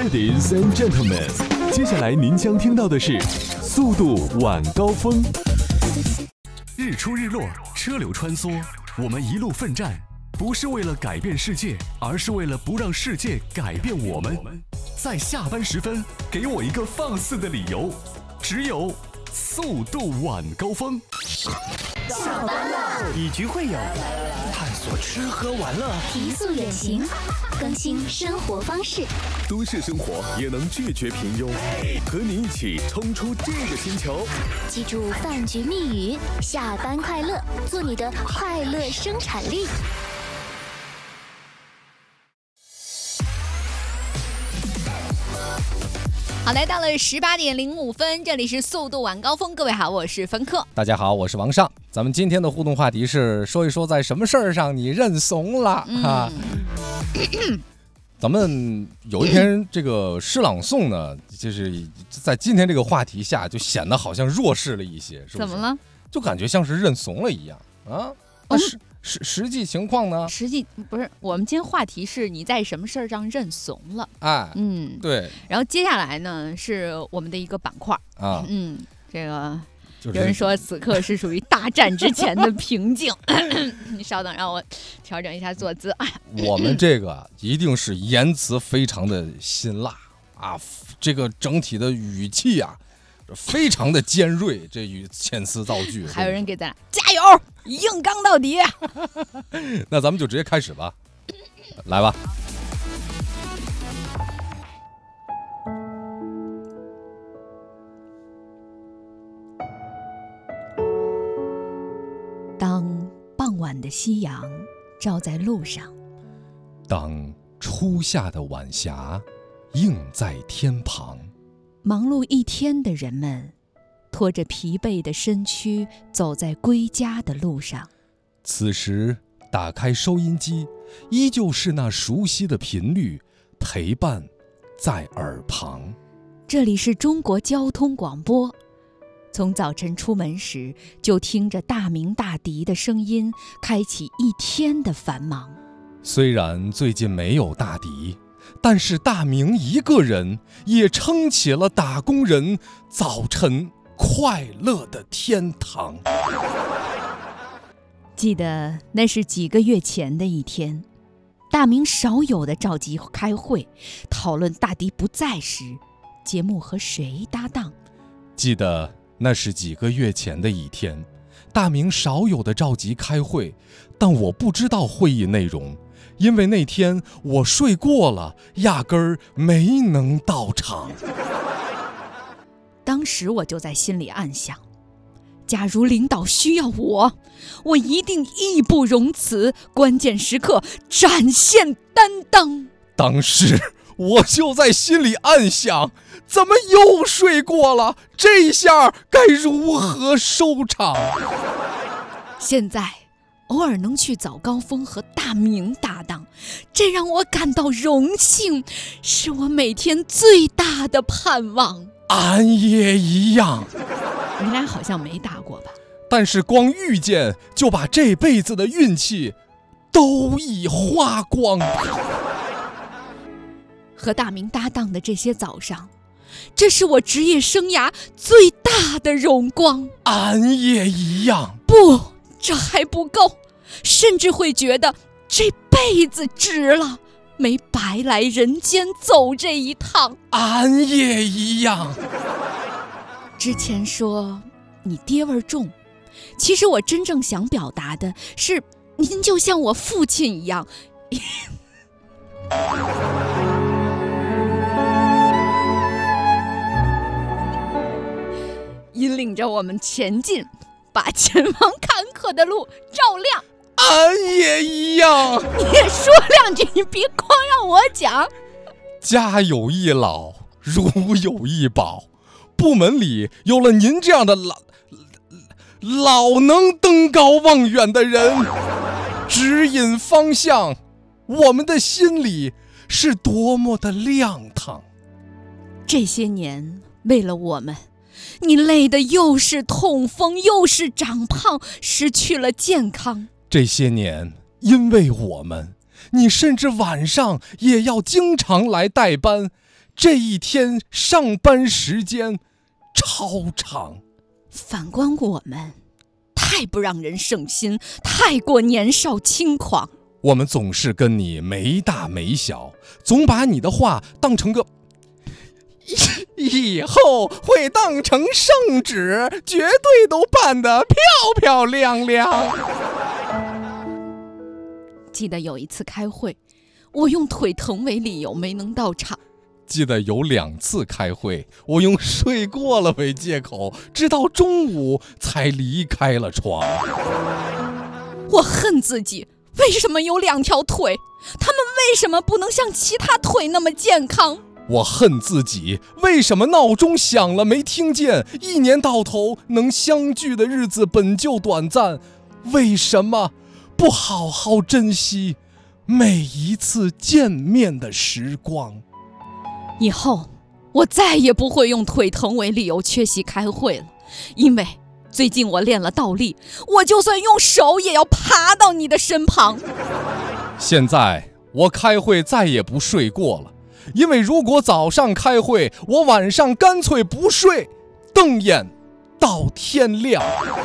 Ladies and gentlemen， 接下来您将听到的是速度晚高峰。日出日落，车流穿梭，我们一路奋战，不是为了改变世界，而是为了不让世界改变我们。在下班时分，给我一个放肆的理由，只有速度晚高峰。 下班了， 以局会友，探索吃喝玩乐， 提速远行，更新生活方式。 都市生活也能拒绝平庸，和你一起冲出这个星球。 记住饭局密语：下班快乐，做你的快乐生产力。 好，来到了18:05，这里是速度晚高峰。各位好，我是芬克。 大家好，我是王尚。咱们今天的互动话题是说一说在什么事儿上你认怂了哈。咱们有一篇这个诗朗诵呢，就是在今天这个话题下就显得好像弱势了一些，是不是？ 怎么了？ 就感觉像是认怂了一样啊。实际情况呢？ 实际不是，我们今天话题是你在什么事儿上认怂了？ 哎，对。 然后接下来呢是我们的一个板块啊，这个、就是有人说此刻是属于大战之前的平静。你稍等，让我调整一下坐姿。 我们这个一定是言辞非常的辛辣啊，这个整体的语气啊。非常的尖锐，这与遣词造句。 还有人给咱俩加油，硬刚到底。 那咱们就直接开始吧，来吧。 当傍晚的夕阳照在路上， 当初夏的晚霞映在天旁， 忙碌一天的人们拖着疲惫的身躯走在归家的路上。 此时打开收音机，依旧是那熟悉的频率，陪伴在耳旁。 这里是中国交通广播，从早晨出门时就听着大鸣大笛的声音，开启一天的繁忙。 虽然最近没有大笛，但是大明一个人也撑起了打工人早晨快乐的天堂。 记得那是几个月前的一天，大明少有的召集开会，讨论大迪不在时节目和谁搭档。 记得那是几个月前的一天，大明少有的召集开会，但我不知道会议内容，因为那天我睡过了，压根儿没能到场。 当时我就在心里暗想，假如领导需要我一定义不容辞，关键时刻展现担当。 当时我就在心里暗想，怎么又睡过了？这下该如何收场？ 现在偶尔能去早高峰和大明搭档，这让我感到荣幸，是我每天最大的盼望。 俺也一样。 你俩好像没搭过吧？ 但是光遇见就把这辈子的运气都已花光。 和大明搭档的这些早上，这是我职业生涯最大的荣光。 俺也一样。 不，这还不够，甚至会觉得这辈子值了，没白来人间走这一趟。 俺也一样。 之前说你爹味重，其实我真正想表达的是，您就像我父亲一样。引领着我们前进，把前方坎坷的路照亮。 俺也一样。 你也说两句，你别光让我讲。 家有一老，如有一宝。部门里有了您这样的老能登高望远的人，指引方向，我们的心里是多么的亮堂。 这些年为了我们，你累得又是痛风又是长胖，失去了健康。 这些年因为我们，你甚至晚上也要经常来代班， 这一天上班时间超长。 反观我们，太不让人省心，太过年少轻狂。 我们总是跟你没大没小，总把你的话当成个以后会当成圣旨，绝对都办得漂漂亮亮。 记得有一次开会，我用腿疼为理由没能到场。 记得有2次开会，我用睡过了为借口，直到中午才离开了床。 我恨自己，为什么有2条腿？他们为什么不能像其他腿那么健康？ 我恨自己，为什么闹钟响了没听见？一年到头能相聚的日子本就短暂，为什么不好好珍惜每一次见面的时光？ 以后我再也不会用腿疼为理由缺席开会了，因为最近我练了倒立，我就算用手也要爬到你的身旁。 现在我开会再也不睡过了，因为如果早上开会，我晚上干脆不睡，瞪眼到天亮。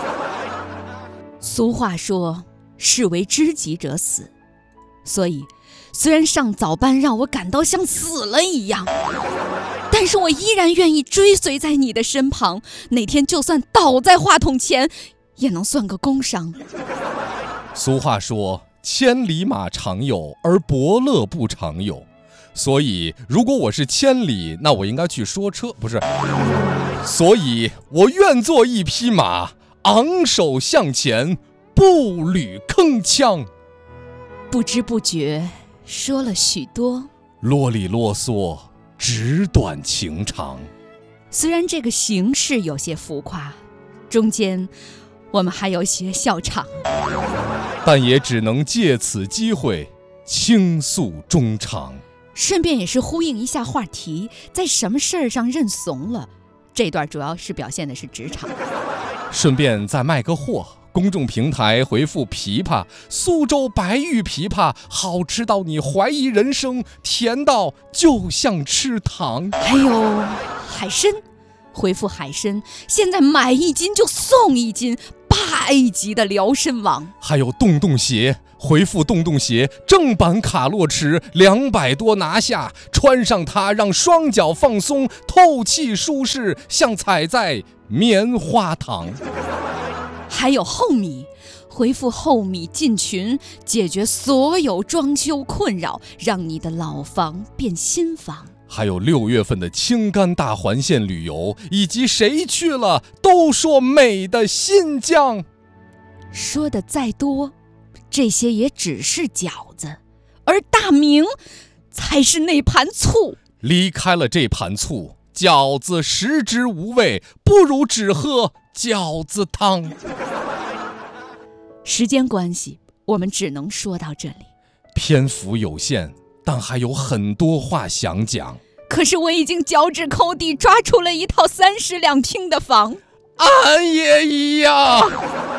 俗话说，士为知己者死，所以虽然上早班让我感到像死了一样，但是我依然愿意追随在你的身旁，哪天就算倒在话筒前，也能算个工伤。 俗话说，千里马常有，而伯乐不常有。所以如果我是千里，那我应该去说车，不是。所以我愿做一匹马，昂首向前，步履铿锵。 不知不觉说了许多， 啰里啰嗦，纸短情长。 虽然这个形式有些浮夸，中间我们还有些笑场， 但也只能借此机会倾诉衷肠。 顺便也是呼应一下话题，在什么事儿上认怂了。这段主要是表现的是职场。 顺便再卖个货，公众平台回复琵琶，苏州白玉琵琶，好吃到你怀疑人生，甜到就像吃糖。 还有海参，回复海参，现在买1斤就送1斤，8A 级的辽参王。 还有洞洞鞋，回复洞洞鞋，正版卡洛驰200多拿下，穿上它让双脚放松，透气舒适，像踩在棉花糖。 还有厚米，回复厚米进群，解决所有装修困扰，让你的老房变新房。 还有6月份的青甘大环线旅游，以及谁去了都说美的新疆。 说的再多，这些也只是饺子，而大明才是那盘醋。 离开了这盘醋，饺子食之无味，不如只喝饺子汤。 时间关系，我们只能说到这里。 篇幅有限，但还有很多话想讲。 可是我已经脚趾抠地抓出了一套30两厅的房。 俺也一样。